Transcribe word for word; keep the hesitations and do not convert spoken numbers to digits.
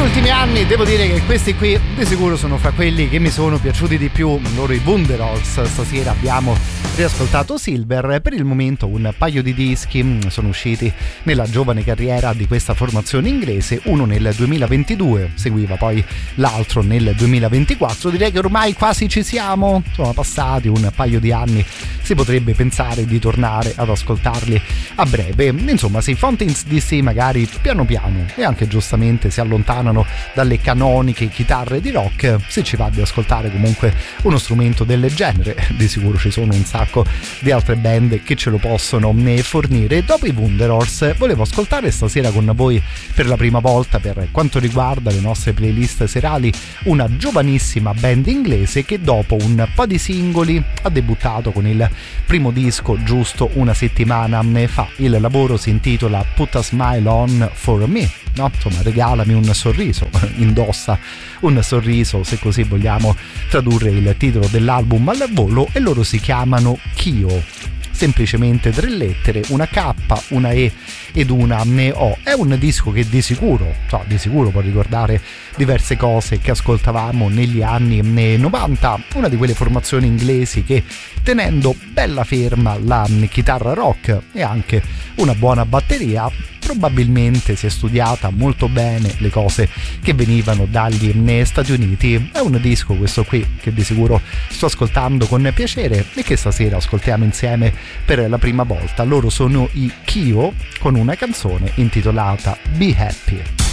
ultimi anni devo dire che questi qui di sicuro sono fra quelli che mi sono piaciuti di più, loro i Wunderholz. Stasera abbiamo riascoltato Silver. Per il momento un paio di dischi sono usciti nella giovane carriera di questa formazione inglese, uno nel duemilaventidue, seguiva poi l'altro nel duemilaventiquattro. Direi che ormai quasi ci siamo, sono passati un paio di anni, si potrebbe pensare di tornare ad ascoltarli a breve. Insomma, se i Fountains D C magari piano piano e anche giustamente si allontanano dalle canoniche chitarre di rock, se ci va di ascoltare comunque uno strumento del genere, di sicuro ci sono un sacco di altre band che ce lo possono fornire. Dopo i Wunderholz volevo ascoltare stasera con voi per la prima volta, per quanto riguarda le nostre playlist serali, una giovanissima band inglese che dopo un po' di singoli ha debuttato con il primo disco giusto una settimana fa. Il lavoro si intitola Put a Smile On For Me, no? Insomma, regalami un sorriso, indossa un sorriso, se così vogliamo tradurre il titolo dell'album al volo, e loro si chiamano Kyo. Semplicemente tre lettere, una K, una E ed una O. È un disco che di sicuro, cioè di sicuro può ricordare diverse cose che ascoltavamo negli anni novanta, una di quelle formazioni inglesi che, tenendo bella ferma la chitarra rock e anche una buona batteria, probabilmente si è studiata molto bene le cose che venivano dagli Stati Uniti. È un disco questo qui che di sicuro sto ascoltando con piacere e che stasera ascoltiamo insieme per la prima volta. Loro sono i Kyo con una canzone intitolata Be Happy.